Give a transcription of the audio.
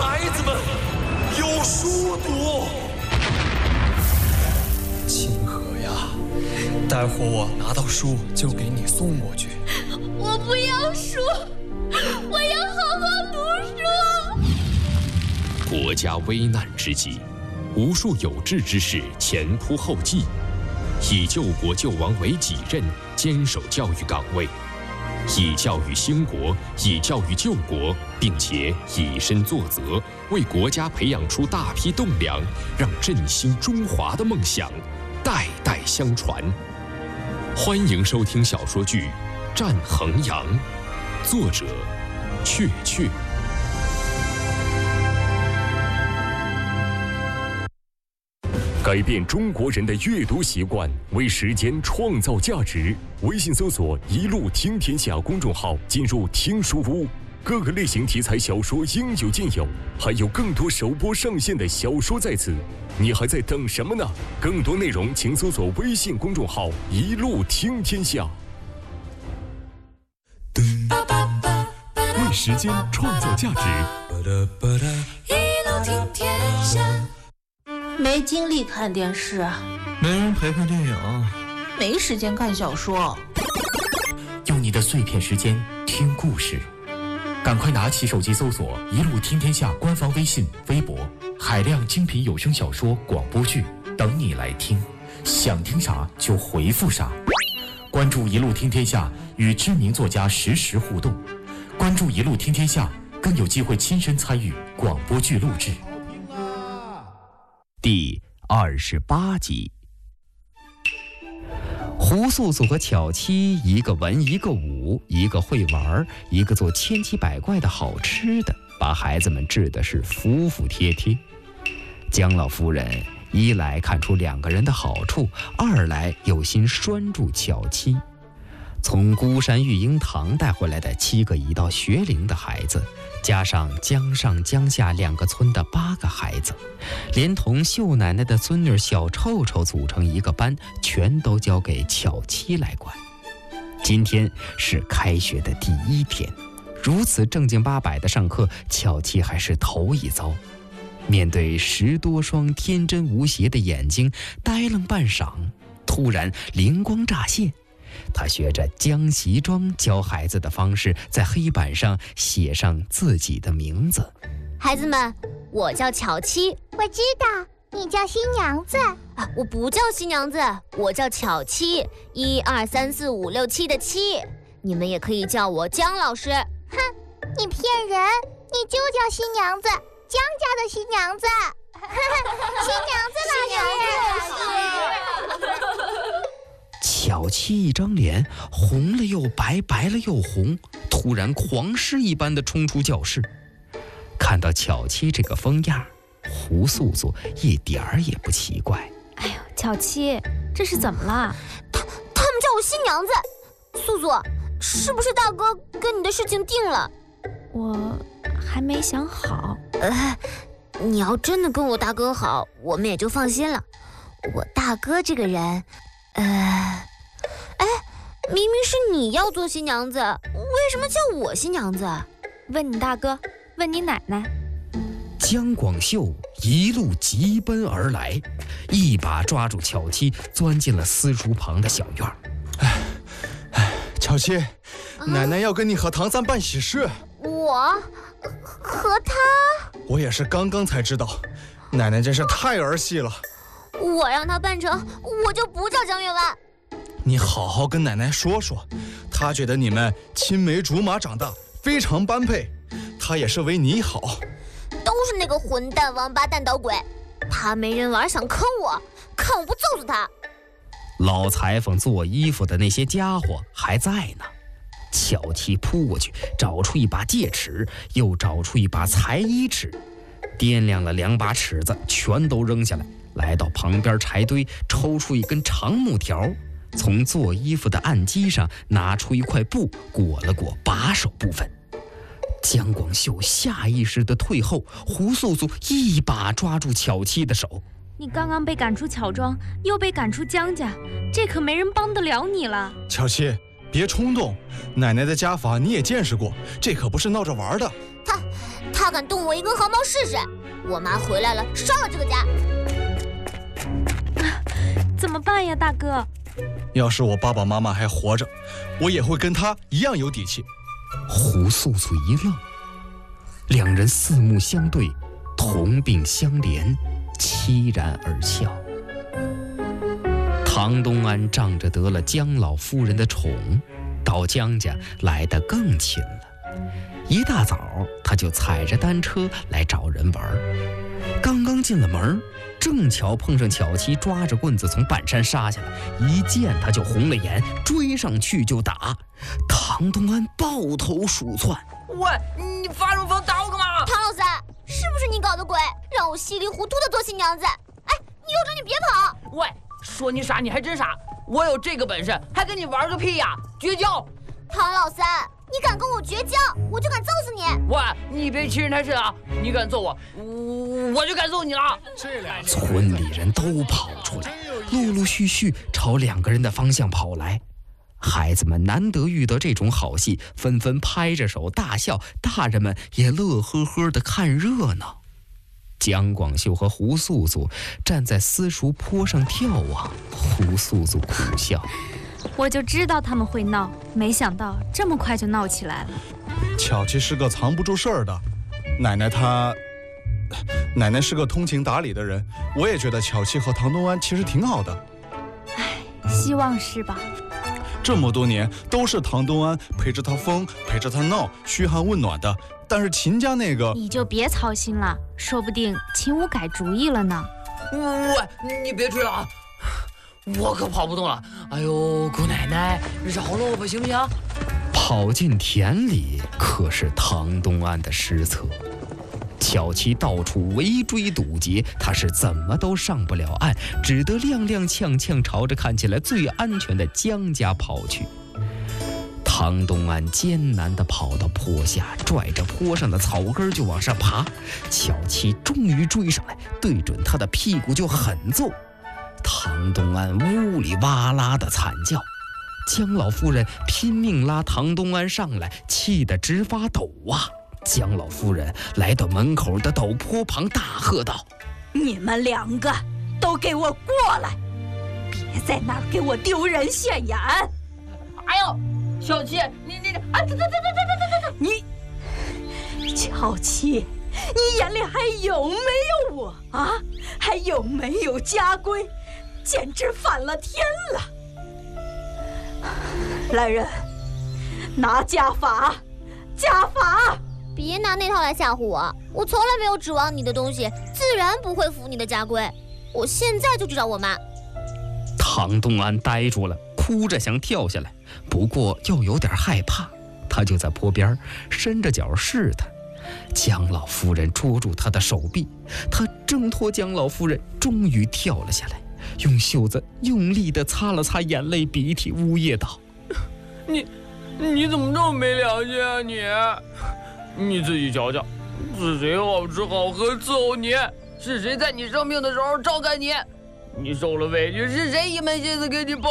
孩子们有书读。清河呀，待会儿我拿到书就给你送过去。 我不要书，我要好好读书。 国家危难之际，无数有志之士前仆后继，以救国救亡为己任，坚守教育岗位，以教育兴国，以教育救国，并且以身作则，为国家培养出大批栋梁，让振兴中华的梦想代代相传。欢迎收听小说剧《战衡阳》，作者雀雀。改变中国人的阅读习惯，为时间创造价值。微信搜索“一路听天下”公众号，进入听书屋，各个类型题材小说应有尽有，还有更多首播上线的小说在此，你还在等什么呢？更多内容请搜索微信公众号“一路听天下”。为时间创造价值， 一路听天下。 没精力看电视， 没人陪看电影， 没时间看小说。 用你的碎片时间听故事，赶快拿起手机搜索“一路听天下”官方微信、微博，海量精品有声小说、广播剧等你来听。想听啥就回复啥。关注“一路听天下”，与知名作家实时互动。关注“一路听天下”，更有机会亲身参与广播剧录制。 第28集，胡素素和巧妻，一个文一个武，一个会玩，一个做千奇百怪的好吃的，把孩子们治的是服服帖帖。姜老夫人一来看出两个人的好处，二来有心拴住巧妻。从孤山育婴堂带回来的7个已到学龄的孩子，加上江上江下2个村的8个孩子，连同秀奶奶的孙女小臭臭组成一个班，全都交给巧妻来管。今天是开学的第1天，如此正经八百的上课，巧妻还是头一遭。面对10多双天真无邪的眼睛，呆愣半晌，突然灵光乍现。他学着江习庄教孩子的方式，在黑板上写上自己的名字。 孩子们，我叫巧妻。 我知道，你叫新娘子。 我不叫新娘子，我叫巧妻，1、2、3、4、5、6、7的7。你们也可以叫我姜老师。 哼，你骗人，你就叫新娘子，姜家的新娘子。新娘子老师。 巧妻一张脸红了又白，白了又红，突然狂狮一般的冲出教室。看到巧妻这个疯样，胡素素一点儿也不奇怪。 哎呦，巧妻，这是怎么了？ 他们叫我新娘子。素素，是不是大哥跟你的事情定了？ 我还没想好。 你要真的跟我大哥好，我们也就放心了。我大哥这个人，明明是你要做新娘子，为什么叫我新娘子？ 问你大哥，问你奶奶。 姜广秀一路疾奔而来，一把抓住巧妻，钻进了私塾旁的小院。 巧妻，奶奶要跟你和唐三办喜事。 我和他？ 我也是刚刚才知道，奶奶真是太儿戏了。 我让他办成，我就不叫姜月万。 你好好跟奶奶说说，她觉得你们青梅竹马长大，非常般配，她也是为你好。 都是那个混蛋王八蛋捣鬼，他没人玩想坑我，看我不揍死他。 老裁缝做衣服的那些家伙还在呢。巧妻扑过去，找出一把戒尺，又找出一把裁衣尺，掂量了2把尺子，全都扔下来，来到旁边柴堆，抽出一根长木条，从做衣服的案几上拿出一块布，裹了裹把手部分。姜广秀下意识地退后，胡素素一把抓住巧妻的手。 你刚刚被赶出巧庄，又被赶出姜家，这可没人帮得了你了。 巧妻，别冲动，奶奶的家法你也见识过，这可不是闹着玩的。 他他敢动我一根毫毛试试，我妈回来了，烧了这个家。 怎么办呀，大哥？ 要是我爸爸妈妈还活着，我也会跟他一样有底气。 胡素素一愣，两人四目相对，同病相怜，凄然而笑。唐东安仗着得了姜老夫人的宠，到姜家来得更勤了。一大早，他就踩着单车来找人玩。刚刚进了门，正巧碰上巧妻抓着棍子从半山杀下来，一见他就红了眼，追上去就打。唐东安抱头鼠窜。 喂，你发什么疯打我干嘛？ 唐老三，是不是你搞的鬼，让我稀里糊涂的做新娘子？哎，你有种你别跑！ 喂，说你傻你还真傻，我有这个本事还跟你玩个屁呀！绝交！ 唐老三，你敢跟我绝交，我就敢揍死你！ 喂，你别欺人太甚啊！你敢揍我，我就敢揍你了！ 村里人都跑出来，陆陆续续朝两个人的方向跑来。孩子们难得遇到这种好戏，纷纷拍着手大笑，大人们也乐呵呵地看热闹。姜广秀和胡素素站在私塾坡上眺望，胡素素苦笑： 我就知道他们会闹，没想到这么快就闹起来了。 巧妻是个藏不住事儿的，奶奶是个通情达理的人，我也觉得巧妻和唐东安其实挺好的。 唉，希望是吧？ 这么多年都是唐东安陪着他疯，陪着他闹，嘘寒问暖的，但是秦家那个…… 你就别操心了，说不定秦武改主意了呢。 喂，你别吹了啊！我可跑不动了。哎呦，姑奶奶，饶了我吧，行不行？ 跑进田里可是唐东安的失策。巧妻到处围追堵截，他是怎么都上不了岸，只得踉踉跄跄朝着看起来最安全的姜家跑去。唐东安艰难地跑到坡下，拽着坡上的草根就往上爬。巧妻终于追上来，对准他的屁股就狠揍。唐东安呜里哇啦的惨叫，姜老夫人拼命拉唐东安上来，气得直发抖啊！姜老夫人来到门口的陡坡旁，大喝道：“ 你们两个都给我过来，别在那儿给我丢人现眼！” 哎呦，小七，你啊，走， 你巧妻，你眼里还有没有我啊？还有没有家规？简直反了天了！来人，拿家法！家法！ 别拿那套来吓唬我，我从来没有指望你的东西，自然不会服你的家规。我现在就去找我妈。 唐东安呆住了，哭着想跳下来，不过又有点害怕，他就在坡边伸着脚试探。姜老夫人捉住他的手臂，他挣脱姜老夫人，终于跳了下来，用袖子用力地擦了擦眼泪鼻涕，呜咽道：“ 你怎么这么没良心啊你自己瞧瞧，是谁好吃好喝伺候你？是谁在你生病的时候照看你？你受了委屈，是谁一门心思给你报